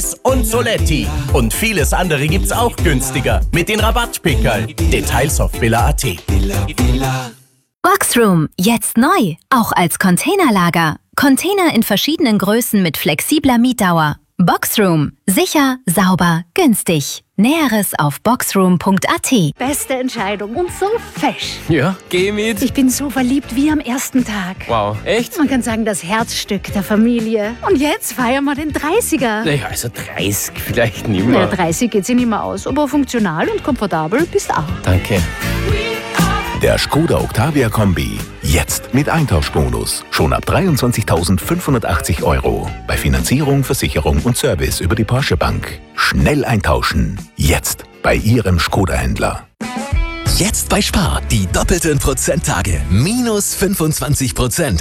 Avis und Soletti. Und vieles andere gibt's auch günstiger mit den Rabattpickerl. Details auf villa.at. Boxroom, jetzt neu, auch als Containerlager. Container in verschiedenen Größen mit flexibler Mietdauer. Boxroom, sicher, sauber, günstig. Näheres auf boxroom.at. Beste Entscheidung und so fesch. Ja, geh mit. Ich bin so verliebt wie am ersten Tag. Wow, echt? Man kann sagen, das Herzstück der Familie. Und jetzt feiern wir den 30er. Naja, also 30 vielleicht nicht mehr. Ja, 30 geht sich nicht mehr aus, aber funktional und komfortabel bist auch. Danke. Der Skoda Octavia Kombi. Jetzt mit Eintauschbonus. Schon ab 23.580 €. Bei Finanzierung, Versicherung und Service über die Porsche Bank. Schnell eintauschen. Jetzt bei Ihrem Skoda-Händler. Jetzt bei Spar. Die doppelten Prozenttage. -25%.